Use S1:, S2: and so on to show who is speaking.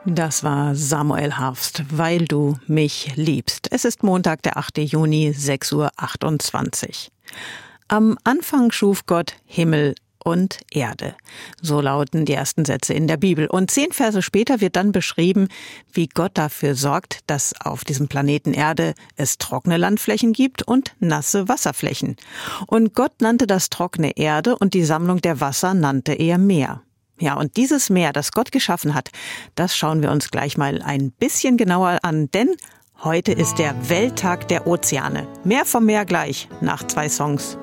S1: Das war Samuel Harfst, weil du mich liebst. Es ist Montag, der 8. Juni, 6:28 Uhr. Am Anfang schuf Gott Himmel und Erde. So lauten die ersten Sätze in der Bibel. Und 10 Verse später wird dann beschrieben, wie Gott dafür sorgt, dass auf diesem Planeten Erde es trockene Landflächen gibt und nasse Wasserflächen. Und Gott nannte das trockene Erde und die Sammlung der Wasser nannte er Meer. Ja, und dieses Meer, das Gott geschaffen hat, das schauen wir uns gleich mal ein bisschen genauer an, denn heute ist der Welttag der Ozeane. Mehr vom Meer gleich nach 2 Songs.